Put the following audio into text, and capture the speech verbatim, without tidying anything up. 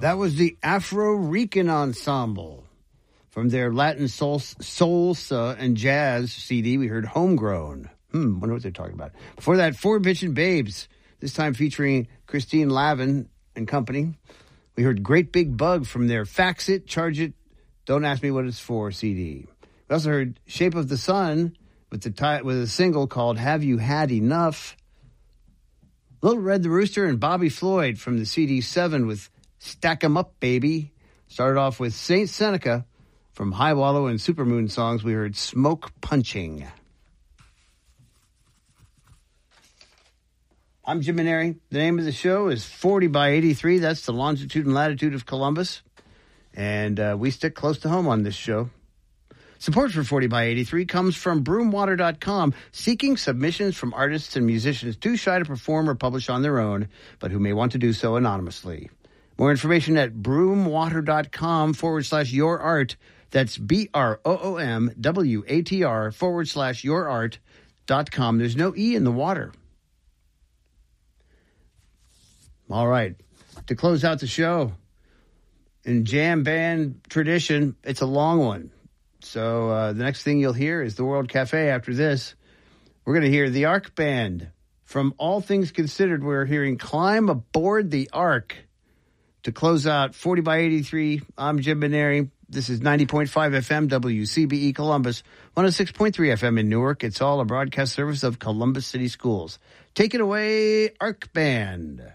That was the Afro-Rican Ensemble. From their Latin soul, salsa and jazz C D, we heard Homegrown. Hmm, wonder what they're talking about. Before that, Four Bitchin' Babes, this time featuring Christine Lavin and company. We heard Great Big Bug from their Fax It, Charge It, Don't Ask Me What It's For C D. We also heard Shape of the Sun with, the ti- with a single called Have You Had Enough? Little Red the Rooster and Bobby Floyd from the C D seven with Stack 'em Up, Baby. Started off with Saint Seneca from High Wallow and Supermoon songs. We heard Smoke Punching. I'm Jim Maneri. The name of the show is forty by eighty-three. That's the longitude and latitude of Columbus. And uh, we stick close to home on this show. Support for forty by eighty-three comes from broomwater dot com, seeking submissions from artists and musicians too shy to perform or publish on their own, but who may want to do so anonymously. More information at broomwater.com forward slash your art. That's B-R-O-O-M-W-A-T-R forward slash your art dot com. There's no E in the water. All right. To close out the show, in jam band tradition, it's a long one. So uh, the next thing you'll hear is the World Cafe. After this, we're going to hear the Ark Band. From All Things Considered, we're hearing Climb Aboard the Ark. To close out forty by eighty-three, I'm Jim Maneri. This is ninety point five F M W C B E Columbus, one oh six point three F M in Newark. It's all a broadcast service of Columbus City Schools. Take it away, Ark Band.